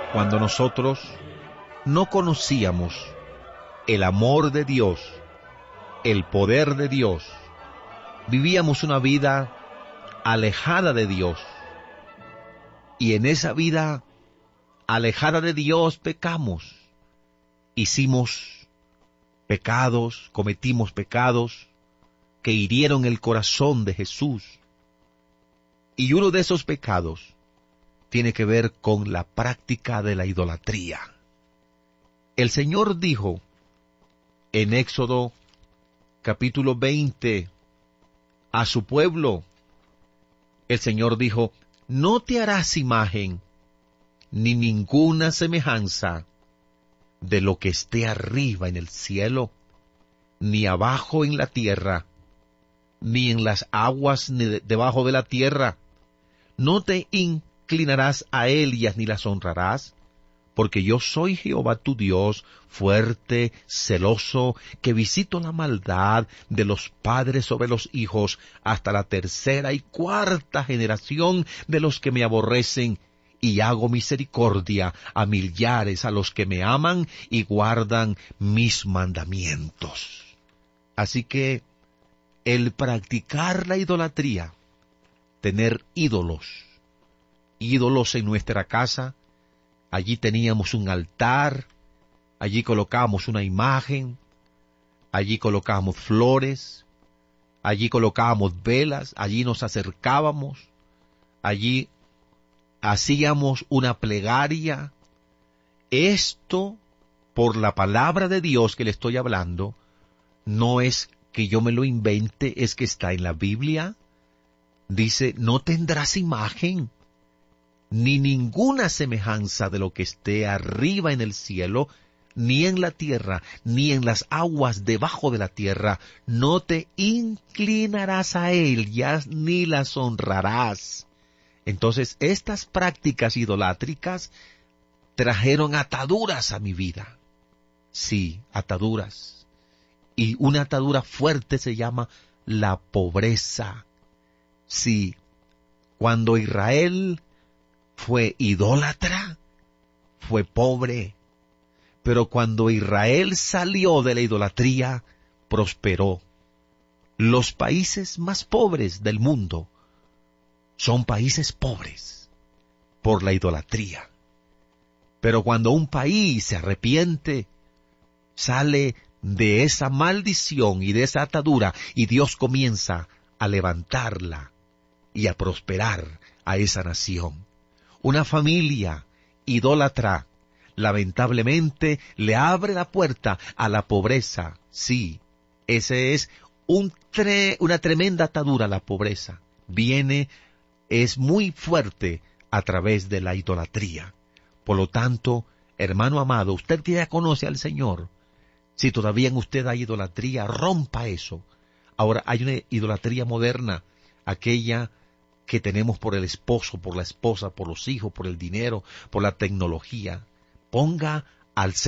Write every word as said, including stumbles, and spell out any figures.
cuando nosotros no conocíamos el amor de Dios, el poder de Dios, vivíamos una vida alejada de Dios. Y en esa vida alejada de Dios pecamos. Hicimos pecados, cometimos pecados que hirieron el corazón de Jesús. Y uno de esos pecados tiene que ver con la práctica de la idolatría. El Señor dijo en Éxodo capítulo veinte a su pueblo, el Señor dijo: no te harás imagen ni ninguna semejanza de lo que esté arriba en el cielo, ni abajo en la tierra, ni en las aguas ni de- debajo de la tierra. No te inclinarás a ellas ni las honrarás, porque yo soy Jehová tu Dios, fuerte, celoso, que visito la maldad de los padres sobre los hijos, hasta la tercera y cuarta generación de los que me aborrecen, y hago misericordia a millares a los que me aman y guardan mis mandamientos. Así que el practicar la idolatría, tener ídolos, ídolos en nuestra casa, allí teníamos un altar, allí colocábamos una imagen, allí colocábamos flores, allí colocábamos velas, allí nos acercábamos, allí hacíamos una plegaria. Esto, por la palabra de Dios que le estoy hablando, no es que yo me lo invente, es que está en la Biblia. Dice: no tendrás imagen ni ninguna semejanza de lo que esté arriba en el cielo, ni en la tierra, ni en las aguas debajo de la tierra. No te inclinarás a ellas, ni las honrarás. Entonces, estas prácticas idolátricas trajeron ataduras a mi vida. Sí, ataduras. Y una atadura fuerte se llama la pobreza. Sí, cuando Israel fue idólatra, fue pobre. Pero cuando Israel salió de la idolatría, prosperó. Los países más pobres del mundo son países pobres por la idolatría. Pero cuando un país se arrepiente, sale de esa maldición y de esa atadura, y Dios comienza a levantarla y a prosperar a esa nación. Una familia idólatra, lamentablemente, le abre la puerta a la pobreza. Sí, ese es un tre- una tremenda atadura, la pobreza. Viene, es muy fuerte a través de la idolatría. Por lo tanto, hermano amado, usted que ya conoce al Señor, si todavía en usted hay idolatría, rompa eso. Ahora hay una idolatría moderna, aquella que tenemos por el esposo, por la esposa, por los hijos, por el dinero, por la tecnología. Ponga al